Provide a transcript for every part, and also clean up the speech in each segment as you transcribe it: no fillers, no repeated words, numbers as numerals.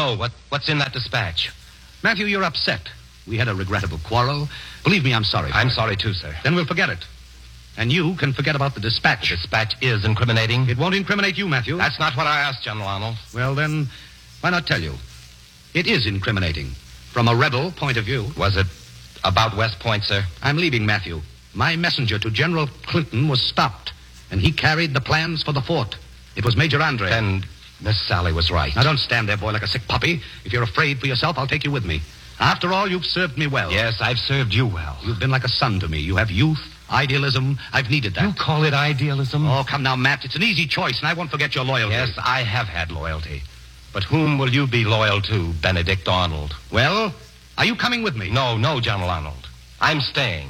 know. What's in that dispatch? Matthew, you're upset. We had a regrettable quarrel. Believe me, I'm sorry. I'm sorry, too, sir. Then we'll forget it. And you can forget about the dispatch. The dispatch is incriminating? It won't incriminate you, Matthew. That's not what I asked, General Arnold. Well, then, why not tell you? It is incriminating. From a rebel point of view. Was it about West Point, sir? I'm leaving, Matthew. My messenger to General Clinton was stopped, and he carried the plans for the fort. It was Major Andre. Then Miss Sally was right. Now, don't stand there, boy, like a sick puppy. If you're afraid for yourself, I'll take you with me. After all, you've served me well. Yes, I've served you well. You've been like a son to me. You have youth, idealism. I've needed that. You call it idealism? Oh, come now, Matt. It's an easy choice, and I won't forget your loyalty. Yes, I have had loyalty. But whom will you be loyal to, Benedict Arnold? Well, are you coming with me? No, General Arnold. I'm staying.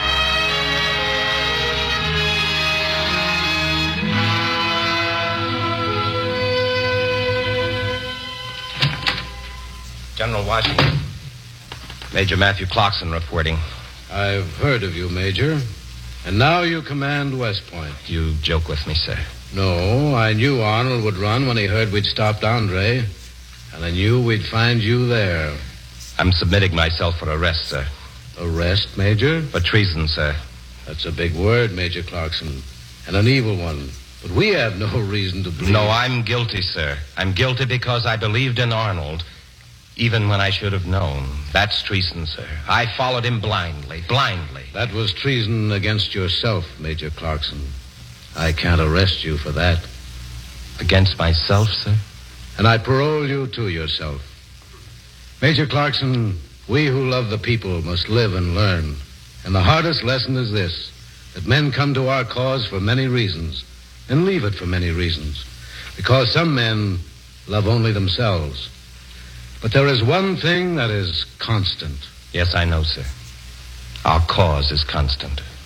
General Washington. Major Matthew Clarkson reporting. I've heard of you, Major. And now you command West Point. You joke with me, sir. No, I knew Arnold would run when he heard we'd stopped Andre. And I knew we'd find you there. I'm submitting myself for arrest, sir. Arrest, Major? For treason, sir. That's a big word, Major Clarkson. And an evil one. But we have no reason to believe... No, I'm guilty, sir. I'm guilty because I believed in Arnold, even when I should have known. That's treason, sir. I followed him blindly. That was treason against yourself, Major Clarkson. I can't arrest you for that. Against myself, sir? And I parole you to yourself. Major Clarkson, we who love the people must live and learn. And the hardest lesson is this, that men come to our cause for many reasons, and leave it for many reasons. Because some men love only themselves. But there is one thing that is constant. Yes, I know, sir. Our cause is constant.